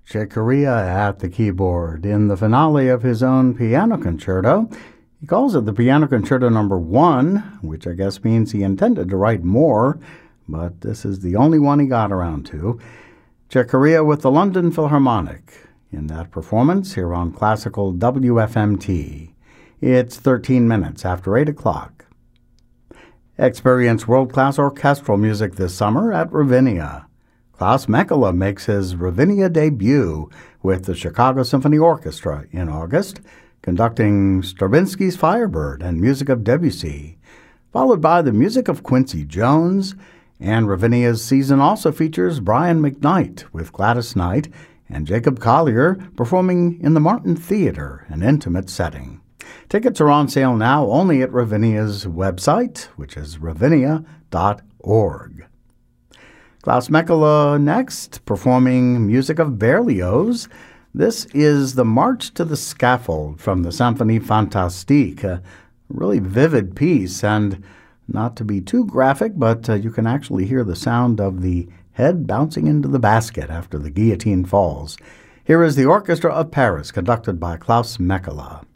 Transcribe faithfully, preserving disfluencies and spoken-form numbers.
Chick Corea at the keyboard in the finale of his own piano concerto. He calls it the Piano Concerto Number One, which I guess means he intended to write more, but this is the only one he got around to. Chick Corea with the London Philharmonic in that performance here on Classical W F M T. It's thirteen minutes after eight o'clock. Experience world-class orchestral music this summer at Ravinia. Klaus Mekela makes his Ravinia debut with the Chicago Symphony Orchestra in August, conducting Stravinsky's Firebird and music of Debussy, followed by the music of Quincy Jones, and Ravinia's season also features Brian McKnight with Gladys Knight and Jacob Collier performing in the Martin Theater, an intimate setting. Tickets are on sale now only at Ravinia's website, which is ravinia dot org. Klaus Mekela next, performing music of Berlioz. This is the March to the Scaffold from the Symphonie Fantastique, a really vivid piece, and not to be too graphic, but uh, you can actually hear the sound of the head bouncing into the basket after the guillotine falls. Here is the Orchestra of Paris, conducted by Klaus Mekela.